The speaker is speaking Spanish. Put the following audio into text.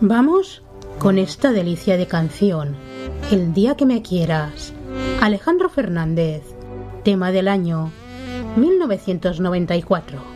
Vamos con esta delicia de canción, El día que me quieras, Alejandro Fernández, tema del año 1994.